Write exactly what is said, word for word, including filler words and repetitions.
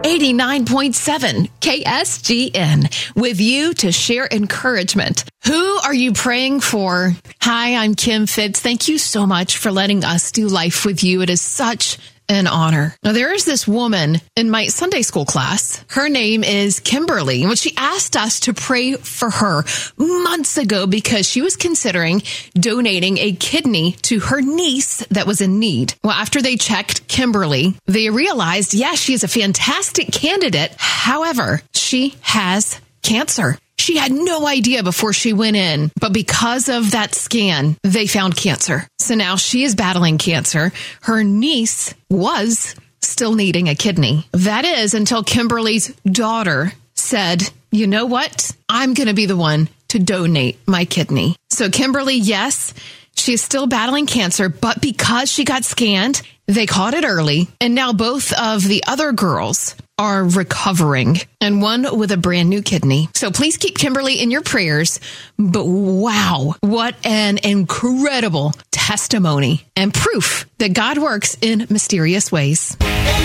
eighty-nine point seven K S G N with you to share encouragement. Who are you praying for? Hi, I'm Kim Fitz. Thank you so much for letting us do life with you. It is such an honor. Now, there is this woman in my Sunday school class. Her name is Kimberly. And she asked us to pray for her months ago because she was considering donating a kidney to her niece that was in need. Well, after they checked Kimberly, they realized, yeah, she is a fantastic candidate. However, she has cancer. She had no idea before she went in, but because of that scan, they found cancer. So now she is battling cancer. Her niece was still needing a kidney. That is until Kimberly's daughter said, you know what? I'm going to be the one to donate my kidney. So Kimberly, yes, she is still battling cancer, but because she got scanned, they caught it early. And now both of the other girls are recovering, and one with a brand new kidney. So please keep Kimberly in your prayers. But wow, what an incredible testimony and proof that God works in mysterious ways.